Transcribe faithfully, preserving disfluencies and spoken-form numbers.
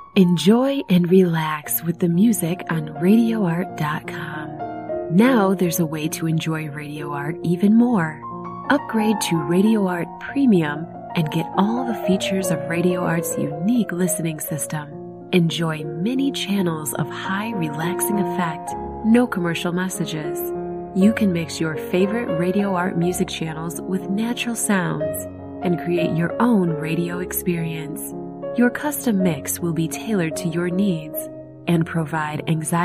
Enjoy and relax with the music on radio art dot com. Now there's a way to enjoy Radio Art even more. Upgrade to Radio Art Premium and get all the features of Radio Art's unique listening system. Enjoy many channels of high relaxing effect, no commercial messages. You can mix your favorite Radio Art music channels with natural sounds and create your own radio experience. Your custom mix will be tailored to your needs and provide anxiety